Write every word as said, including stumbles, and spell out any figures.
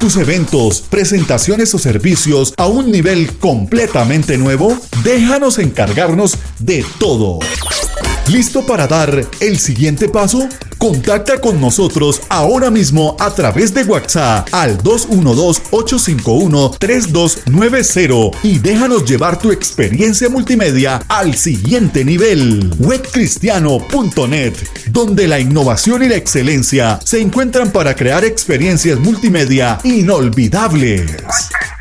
tus eventos, presentaciones o servicios a un nivel completamente nuevo? Déjanos encargarnos de todo. ¿Listo para dar el siguiente paso? Contacta con nosotros ahora mismo a través de WhatsApp al dos uno dos, ocho cinco uno, tres dos nueve cero y déjanos llevar tu experiencia multimedia al siguiente nivel. web cristiano punto net, donde la innovación y la excelencia se encuentran para crear experiencias multimedia inolvidables.